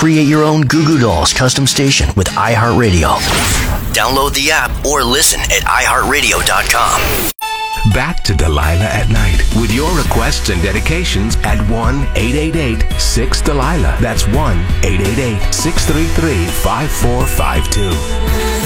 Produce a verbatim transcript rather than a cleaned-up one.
Create your own Goo Goo Dolls custom station with iHeartRadio. Download the app or listen at i heart radio dot com. Back to Delilah at Night with your requests and dedications at one eight eight eight six Delilah. That's one eight eight eight six three three five four five two.